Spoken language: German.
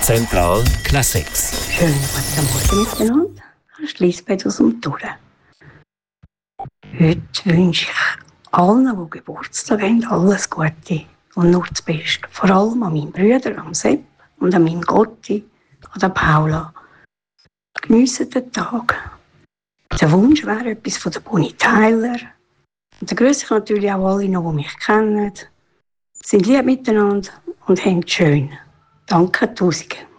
Zentral Classics. Schönen guten Morgen miteinander. Das ist Lisbeth aus dem Touren. Heute wünsche ich allen, die Geburtstag haben, alles Gute und nur das Beste. Vor allem an meinen Brüdern, am Sepp und an meinem Gotti, an der Paula. Geniessen den Tag. Der Wunsch wäre etwas von der Bonnie Tyler. Und dann grüße ich natürlich auch alle noch, die mich kennen. Sind lieb miteinander und hängt schön. Danke, Tausende.